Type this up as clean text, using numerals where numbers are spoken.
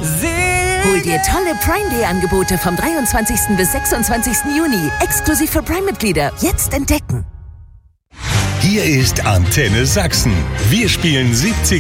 Hol dir tolle Prime Day Angebote vom 23. bis 26. Juni. Exklusiv für Prime-Mitglieder. Jetzt entdecken. Hier ist Antenne Sachsen. Wir spielen 70